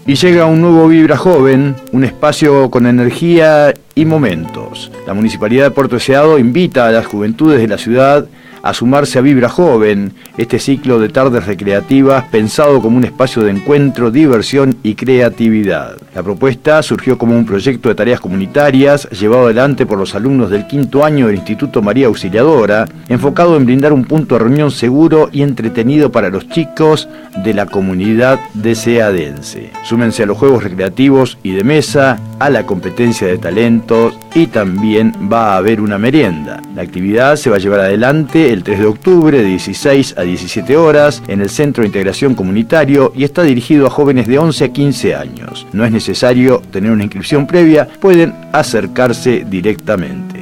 Y llega un nuevo Vibra Joven, un espacio con energía y momentos. La Municipalidad de Puerto Deseado invita a las juventudes de la ciudad a sumarse a Vibra Joven, este ciclo de tardes recreativas pensado como un espacio de encuentro, diversión y creatividad. La propuesta surgió como un proyecto de tareas comunitarias llevado adelante por los alumnos del 5º año del Instituto María Auxiliadora, enfocado en brindar un punto de reunión seguro y entretenido para los chicos de la comunidad deseadense. Súmense a los juegos recreativos y de mesa, a la competencia de talentos y también va a haber una merienda. La actividad se va a llevar adelante el 3 de octubre de 16 a 17 horas en el Centro de Integración Comunitario y está dirigido a jóvenes de 11 a 15 años. No es necesario tener una inscripción previa, pueden acercarse directamente.